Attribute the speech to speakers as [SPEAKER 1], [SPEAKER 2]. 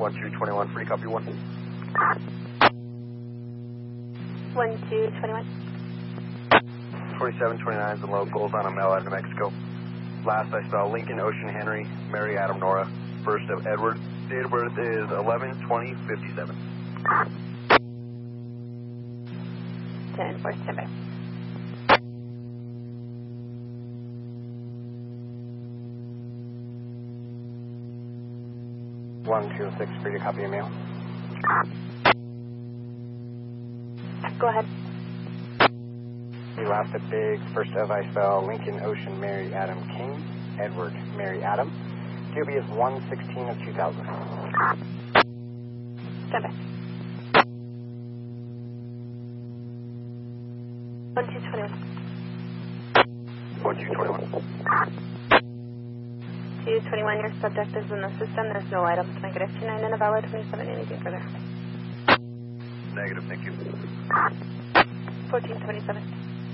[SPEAKER 1] 1221, free copy 1.
[SPEAKER 2] 1221.
[SPEAKER 1] 2729 is the locals on a mail out of New Mexico. Last I saw Lincoln Ocean Henry, Mary Adam Nora, first of Edward. Date of birth is 11/20/57.
[SPEAKER 2] 10-4, stand by.
[SPEAKER 3] One two six, free to copy email.
[SPEAKER 2] Go ahead.
[SPEAKER 3] The last of Biggs, first of I spell Lincoln Ocean Mary Adam King, Edward Mary Adam. QB is 1/16/2000.
[SPEAKER 2] Stand by. 1221.
[SPEAKER 1] 1221.
[SPEAKER 2] 221, your subject is in the system. There's no items. Make it F29 and about 27. Anything further?
[SPEAKER 1] Negative, thank you.
[SPEAKER 2] 1427.